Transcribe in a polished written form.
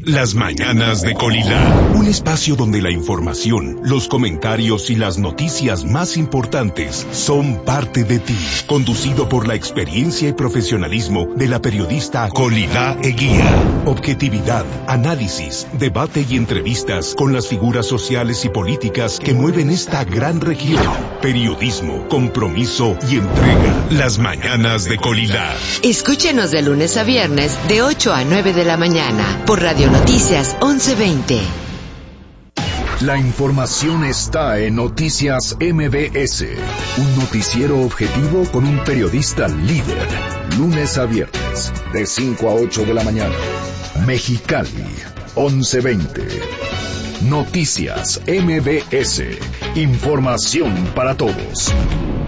Las Mañanas de Colilá. Un espacio donde la información, los comentarios y las noticias más importantes son parte de ti. Conducido por la experiencia y profesionalismo de la periodista Colilá Eguía. Objetividad, análisis, debate y entrevistas con las figuras sociales y políticas que mueven esta gran región. Periodismo, compromiso y entrega. Las Mañanas de Colilá. Escúchenos de lunes a viernes de 8 a 9 de la mañana por Radio Noticias 1120. La información está en Noticias MBS, un noticiero objetivo con un periodista líder, lunes a viernes, de 5 a 8 de la mañana. Mexicali, 1120. Noticias MBS, información para todos.